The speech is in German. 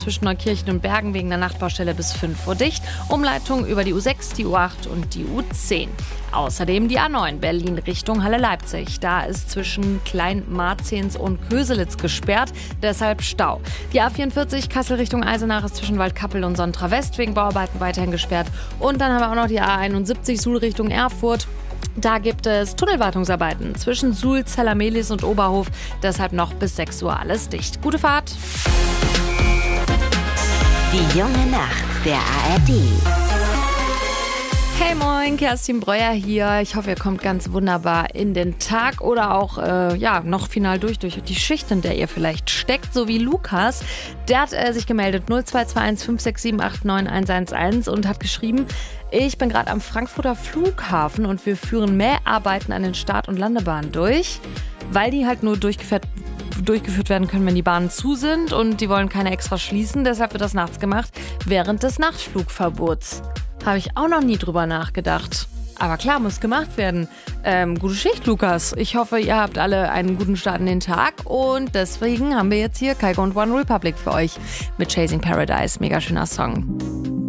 zwischen Neukirchen und Bergen wegen der Nachtbaustelle bis 5 Uhr dicht. Umleitung über die U6, die U8 und die U10. Außerdem die A9 Berlin Richtung Halle-Leipzig. Da ist zwischen Kleinmarzens und Köselitz gesperrt, deshalb Stau. Die A44 Kassel Richtung Eisenach ist zwischen Waldkappel und Sontra West wegen Bauarbeiten weiterhin gesperrt. Und dann haben wir auch noch die A71 Suhl Richtung Erfurt. Da gibt es Tunnelwartungsarbeiten zwischen Suhl, Zellamelis und Oberhof. Deshalb noch bis 6 Uhr alles dicht. Gute Fahrt! Die junge Nacht der ARD. Hey moin, Kerstin Breuer hier. Ich hoffe, ihr kommt ganz wunderbar in den Tag oder auch noch final durch die Schicht, in der ihr vielleicht steckt, so wie Lukas. Der hat sich gemeldet 0221 567 89111 und hat geschrieben: Ich bin gerade am Frankfurter Flughafen und wir führen Mäharbeiten an den Start- und Landebahnen durch, weil die halt nur durchgeführt werden können, wenn die Bahnen zu sind und die wollen keine extra schließen. Deshalb wird das nachts gemacht, während des Nachtflugverbots. Habe ich auch noch nie drüber nachgedacht. Aber klar, muss gemacht werden. Gute Schicht, Lukas. Ich hoffe, ihr habt alle einen guten Start in den Tag. Und deswegen haben wir jetzt hier Kygo und One Republic für euch mit Chasing Paradise. Mega schöner Song.